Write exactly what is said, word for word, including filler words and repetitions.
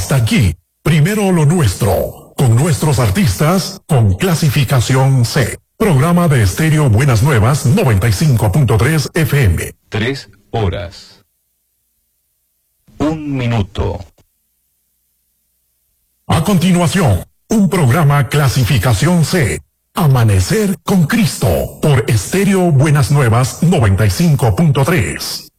Hasta aquí, primero lo nuestro, con nuestros artistas con clasificación C. Programa de Estéreo Buenas Nuevas noventa y cinco punto tres F M. Tres horas. Un minuto. A continuación, un programa clasificación C. Amanecer con Cristo por Estéreo Buenas Nuevas noventa y cinco punto tres.